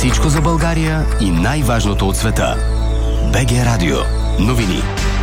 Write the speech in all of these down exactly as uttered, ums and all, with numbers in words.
Всичко за България и най-важното от света. БГ Радио. Новини.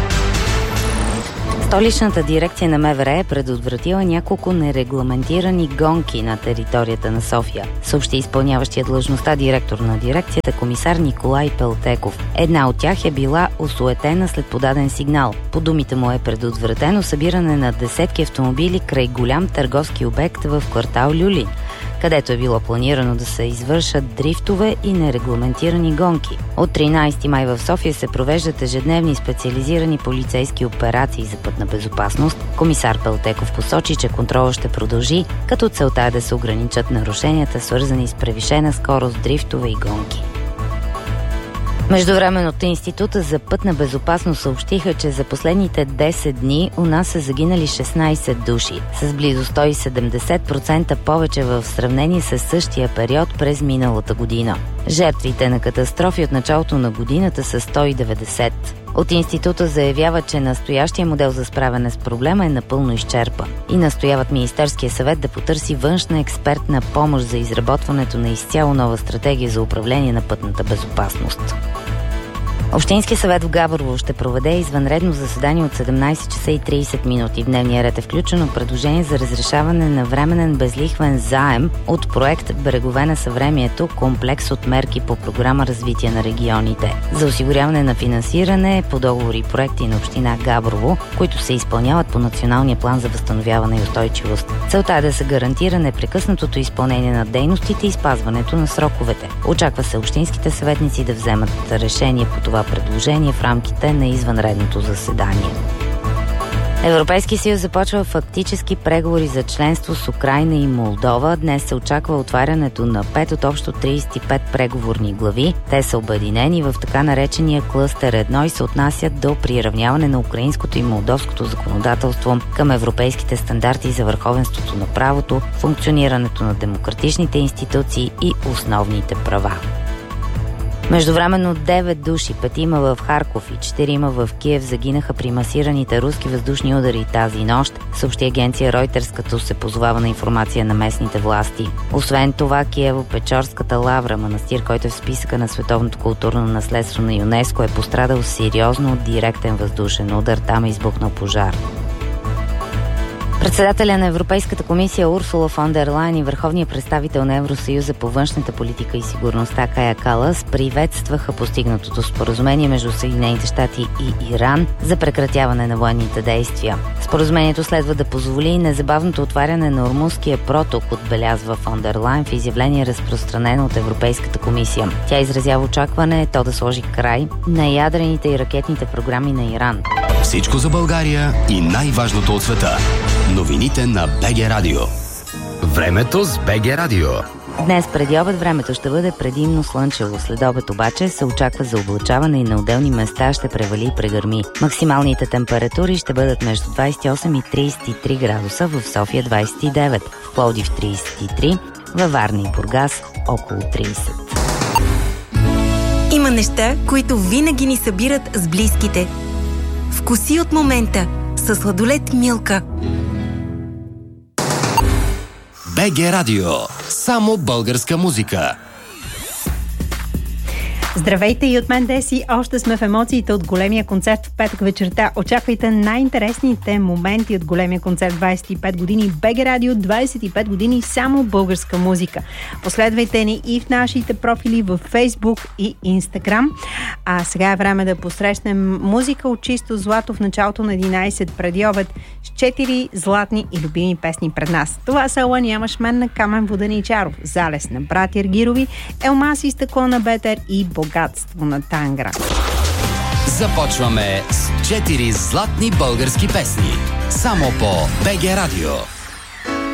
Столичната дирекция на МВР е предотвратила няколко нерегламентирани гонки на територията на София, съобщи изпълняващия длъжността директор на дирекцията комисар Николай Пелтеков. Една от тях е била осуетена след подаден сигнал. По думите му е предотвратено събиране на десетки автомобили край голям търговски обект в квартал Люлин, където е било планирано да се извършат дрифтове и нерегламентирани гонки. От тринайсети май в София се провеждат ежедневни специализирани полицейски операции за пътна безопасност. Комисар Пелтеков посочи, че контролът ще продължи, като целта е да се ограничат нарушенията, свързани с превишена скорост, дрифтове и гонки. Междувременно от Института за пътна безопасност съобщиха, че за последните десет дни у нас са загинали шестнайсет души, с близо сто и седемдесет процента повече в сравнение с същия период през миналата година. Жертвите на катастрофи от началото на годината са сто и деветдесет. От Института заявяват, че настоящия модел за справяне с проблема е напълно изчерпан и настояват Министерския съвет да потърси външна експертна помощ за изработването на изцяло нова стратегия за управление на пътната безопасност. Общинския съвет в Габрово ще проведе извънредно заседание от седемнайсет часа и трийсет минути. В дневния ред е включено предложение за разрешаване на временен безлихвен заем от проект Брегове на съвремието, комплекс от мерки по програма Развитие на регионите за осигуряване на финансиране по договори и проекти на община Габрово, които се изпълняват по Националния план за възстановяване и устойчивост. Целта е да се гарантира непрекъснатото изпълнение на дейностите и спазването на сроковете. Очаква се общинските съветници да вземат решение по това предложение в рамките на извънредното заседание. Европейски съюз започва фактически преговори за членство с Украйна и Молдова. Днес се очаква отварянето на пет от общо трийсет и пет преговорни глави. Те са обединени в така наречения клъстер едно и се отнасят до приравняване на украинското и молдовското законодателство към европейските стандарти за върховенството на правото, функционирането на демократичните институции и основните права. Междувременно девет души, петима в Харков и четирима в Киев загинаха при масираните руски въздушни удари тази нощ, съобщи агенция Reuters, като се позовава на информация на местните власти. Освен това, Киево-Печорската лавра, манастир, който е в списъка на световното културно наследство на ЮНЕСКО, е пострадал сериозно от директен въздушен удар. Там е избухнал пожар. Председателя на Европейската комисия Урсула фон дер Лайен и върховният представител на Евросъюза по външната политика и сигурността Кая Калас приветстваха постигнатото споразумение между Съединените щати и Иран за прекратяване на военните действия. Споразумението следва да позволи незабавното отваряне на Ормузския проток, отбелязва фон дер Лайен в изявление, разпространено от Европейската комисия. Тя изразява очакване то да сложи край на ядрените и ракетните програми на Иран. Всичко за България и най-важното от света. Новините на БГ Радио. Времето с БГ Радио. Днес преди обед времето ще бъде предимно слънчево. След обед обаче се очаква за облачаване и на отделни места ще превали и прегърми. Максималните температури ще бъдат между двайсет и осем и трийсет и три градуса, в София двайсет и девет, в Пловдив трийсет и три, във Варна и Бургас около трийсет. Има неща, които винаги ни събират с близките. Вкуси от момента със сладолед Милка. БГ Радио. Само българска музика. Здравейте и от мен, Деси. Още сме в емоциите от големия концерт в петък вечерта. Очаквайте най-интересните моменти от големия концерт двайсет и пет години. БГ Радио, двайсет и пет години само българска музика. Последвайте ни и в нашите профили в Фейсбук и Инстаграм. А сега е време да посрещнем музика от чисто злато в началото на единайсет преди обед с четири златни и любими песни пред нас. Това са Ела нямаш мен на Камен Воденичаров, Залез на Братя Аргирови, Елмаз и стъкло на Бетер и Богатство на Тангра. Започваме с четири златни български песни. Само по БГ Радио.